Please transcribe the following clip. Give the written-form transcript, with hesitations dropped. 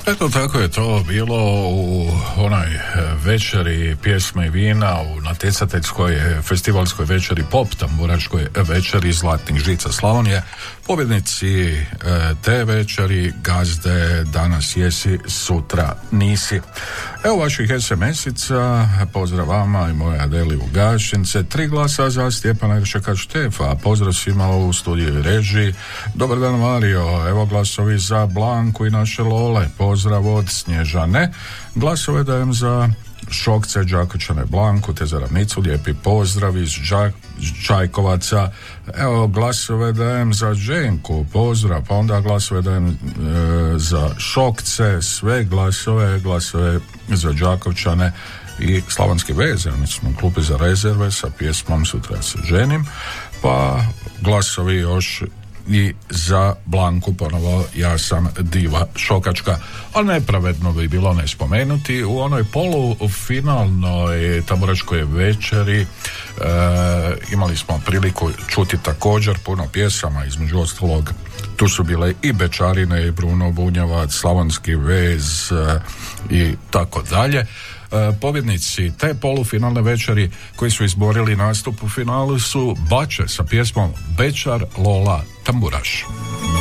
Eto, tako je to bilo u onoj večeri pjesme i vina, u natjecateljskoj festivalskoj večeri, pop tamburaškoj večeri Zlatnih žica Slavonije. Pobjednici te večeri, gazde, danas jesi, sutra nisi. Evo vaših SMS-ica, pozdrav vama i moje Adeli u Gašince, 3 glasa za Stjepana Iršeka Štefa, pozdrav svima u studiju i režiji. Dobar dan Mario, evo glasovi za Blanku i naše Lole, pozdrav od Snježane, glasove dajem za Šokce, Đakočane, Blanku te za Ravnicu, lijepi pozdrav iz Čajkovaca, evo glasove dajem za Dženku, pozdrav, pa onda glasove dajem za Šokce, sve glasove za Đakovčane i Slavonske veze, mi smo u klubi za rezerve sa pjesmom Sutra se ženim, pa glasovi još i za Blanku, ponovo ja sam diva šokačka, ali nepravedno bi bilo ne spomenuti u onoj polufinalnoj tamburaškoj večeri imali smo priliku čuti također puno pjesama, između ostalog tu su bile i Bečarine i Bruno Bunjevac, Slavonski vez i tako dalje. Pobjednici te polufinalne večeri koji su izborili nastup u finalu su Bače sa pjesmom Bečar Lola Tamburaš.